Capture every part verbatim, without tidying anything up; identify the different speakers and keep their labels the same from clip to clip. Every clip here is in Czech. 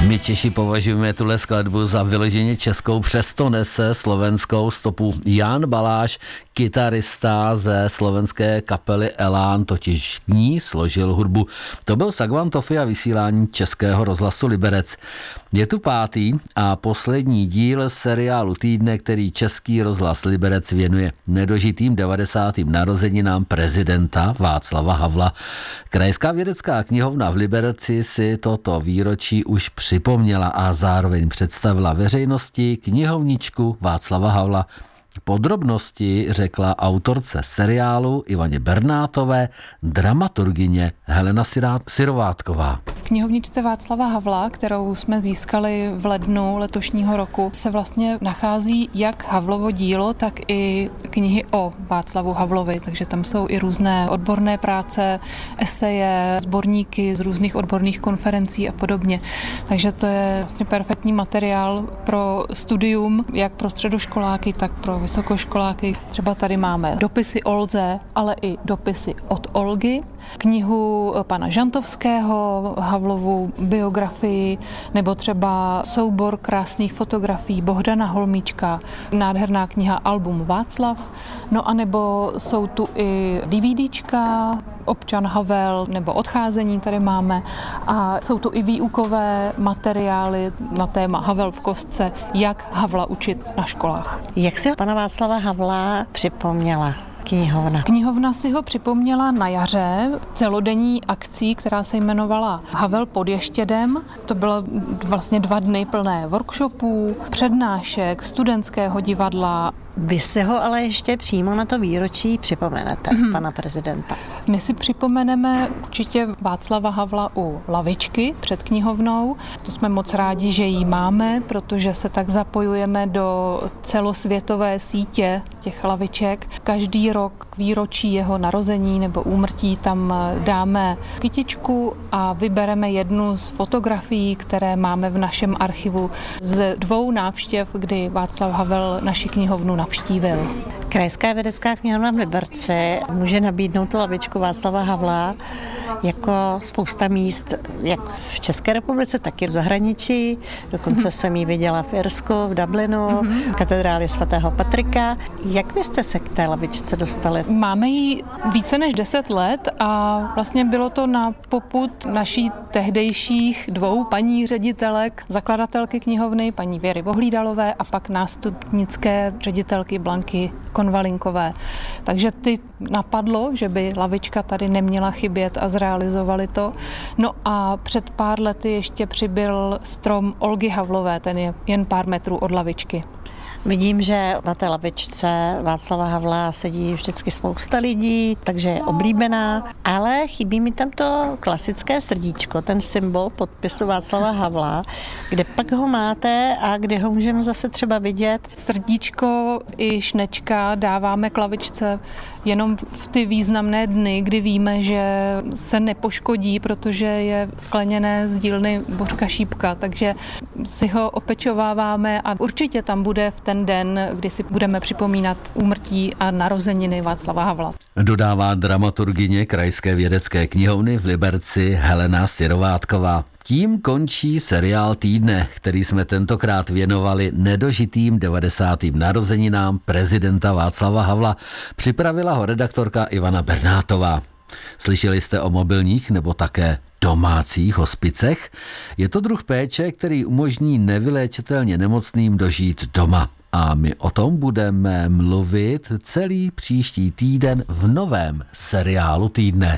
Speaker 1: My Češi považujeme tuhle skladbu za vyloženě českou, přesto nese slovenskou stopu. Jan Baláš, kytarista ze slovenské kapely Elán, totiž k ní složil hudbu. To byl Sagvan Tofi a vysílání Českého rozhlasu Liberec. Je tu pátý a poslední díl seriálu Týdne, který Český rozhlas Liberec věnuje nedožitým devadesátým narozeninám prezidenta Václava Havla. Krajská vědecká knihovna v Liberci si toto výročí už připomněla a zároveň představila veřejnosti knihovničku Václava Havla. Podrobnosti řekla autorce seriálu Ivaně Bernátové dramaturgyně Helena Syrovátková.
Speaker 2: V knihovničce Václava Havla, kterou jsme získali v lednu letošního roku, se vlastně nachází jak Havlovo dílo, tak i knihy o Václavu Havlovi, takže tam jsou i různé odborné práce, eseje, sborníky z různých odborných konferencí a podobně. Takže to je vlastně perfektní materiál pro studium, jak pro středoškoláky, tak pro vysokoškoláky. Třeba tady máme dopisy Olze, ale i dopisy od Olgy, knihu pana Žantovského, Havlovu biografii, nebo třeba soubor krásných fotografií Bohdana Holmíčka, nádherná kniha Album Václav, no a nebo jsou tu i DVDčka, Občan Havel, nebo Odcházení tady máme a jsou tu i výukové materiály na téma Havel v kostce, jak Havla učit na školách.
Speaker 3: Jak si pana Václava Havla připomněla knihovna?
Speaker 2: Knihovna si ho připomněla na jaře celodenní akcí, která se jmenovala Havel pod Ještědem. To bylo vlastně dva dny plné workshopů, přednášek, studentského divadla.
Speaker 3: Vy si ho ale ještě přímo na to výročí připomenete, mm. pana prezidenta.
Speaker 2: My si připomeneme určitě Václava Havla u lavičky před knihovnou. To jsme moc rádi, že ji máme, protože se tak zapojujeme do celosvětové sítě těch laviček. Každý rok k výročí jeho narození nebo úmrtí tam dáme kytičku a vybereme jednu z fotografií, které máme v našem archivu z dvou návštěv, kdy Václav Havel naši knihovnu navštívil.
Speaker 3: Krajská vědecká knihovna v Liberci může nabídnout tu lavičku Václava Havla jako spousta míst, jak v České republice, tak i v zahraničí. Dokonce mm-hmm. jsem ji viděla v Irsku, v Dublinu, mm-hmm. katedrály svatého Patrika. Jak vy jste se k té lavičce dostali?
Speaker 2: Máme ji více než deset let a vlastně bylo to na popud naší tehdejších dvou paní ředitelek, zakladatelky knihovny, paní Věry Vohlídalové a pak nástupnické ředitelky Blanky Konvalinkové. Takže ty napadlo, že by lavička tady neměla chybět a zrealizovali to. No a před pár lety ještě přibyl strom Olgy Havlové, ten je jen pár metrů od lavičky.
Speaker 3: Vidím, že na té lavičce Václava Havla sedí vždycky spousta lidí, takže je oblíbená, ale chybí mi tam to klasické srdíčko, ten symbol podpisu Václava Havla, kde pak ho máte a kde ho můžeme zase třeba vidět.
Speaker 2: Srdíčko i šnečka dáváme k lavičce jenom v ty významné dny, kdy víme, že se nepoškodí, protože je skleněné z dílny Bořka Šípka, takže si ho opečováváme a určitě tam bude v ten den, kdy si budeme připomínat úmrtí a narozeniny Václava Havla.
Speaker 1: Dodává dramaturgyně Krajské vědecké knihovny v Liberci Helena Syrovátková. Tím končí seriál Týdne, který jsme tentokrát věnovali nedožitým devadesátým narozeninám prezidenta Václava Havla. Připravila ho redaktorka Ivana Bernátová. Slyšeli jste o mobilních nebo také domácích hospicech? Je to druh péče, který umožní nevyléčitelně nemocným dožít doma. A my o tom budeme mluvit celý příští týden v novém seriálu Týdne.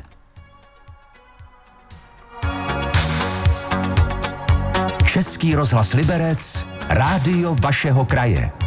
Speaker 4: Český rozhlas Liberec, rádio vašeho kraje.